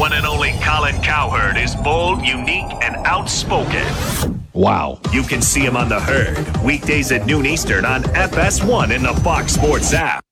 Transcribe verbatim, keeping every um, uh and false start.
one and only Colin Cowherd is bold, unique, and outspoken. Wow. You can see him on The Herd, weekdays at noon Eastern on F S one in the Fox Sports app.